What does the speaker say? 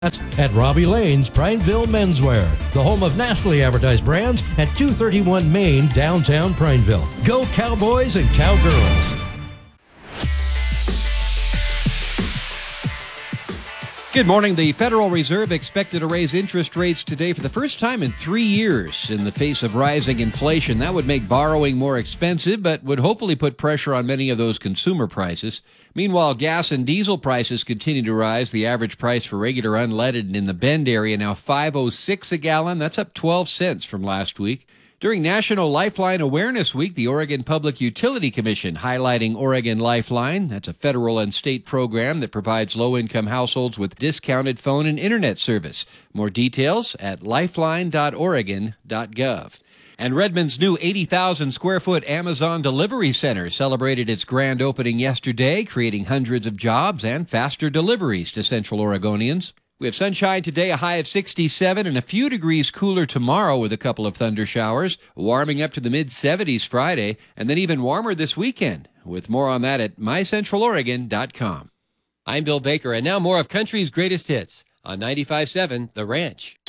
That's at Robbie Lane's Prineville Menswear, the home of nationally advertised brands at 231 Main, downtown Prineville. Go Cowboys and Cowgirls. Good morning. The Federal Reserve expected to raise interest rates today for the first time in 3 years in the face of rising inflation. That would make borrowing more expensive, but would hopefully put pressure on many of those consumer prices. Meanwhile, gas and diesel prices continue to rise. The average price for regular unleaded in the Bend area now $5.06 a gallon. That's up 12 cents from last week. During National Lifeline Awareness Week, the Oregon Public Utility Commission highlighting Oregon Lifeline. That's a federal and state program that provides low-income households with discounted phone and internet service. More details at lifeline.oregon.gov. And Redmond's new 80,000-square-foot Amazon delivery center celebrated its grand opening yesterday, creating hundreds of jobs and faster deliveries to Central Oregonians. We have sunshine today, a high of 67, and a few degrees cooler tomorrow with a couple of thunder showers, warming up to the mid-70s Friday, and then even warmer this weekend. With more on that at mycentraloregon.com. I'm Bill Baker, and now more of country's greatest hits on 95.7 The Ranch.